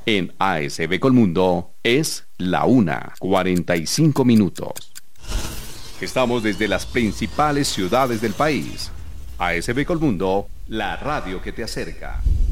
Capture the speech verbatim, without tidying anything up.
En A S B Colmundo es la una, cuarenta y cinco minutos. Estamos desde las principales ciudades del país. A S B Colmundo, la radio que te acerca.